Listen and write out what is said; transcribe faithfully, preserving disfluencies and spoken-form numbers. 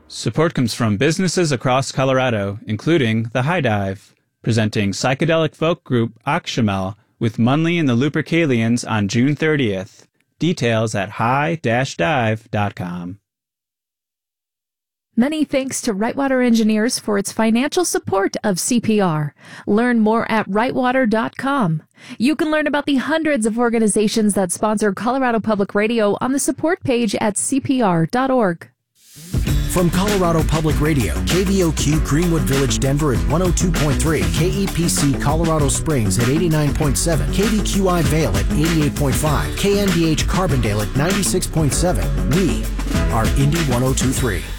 Support comes from businesses across Colorado, including The High Dive, presenting psychedelic folk group Akshamel with Munley and the Lupercalians on June thirtieth. Details at high dash dive dot com. Many thanks to Rightwater Engineers for its financial support of C P R. Learn more at rightwater dot com. You can learn about the hundreds of organizations that sponsor Colorado Public Radio on the support page at c p r dot org. From Colorado Public Radio, K V O Q Greenwood Village, Denver at one oh two point three, K E P C Colorado Springs at eighty-nine point seven, K V Q I Vail at eighty-eight point five, K N D H Carbondale at ninety-six point seven. We are Indy one oh two point three.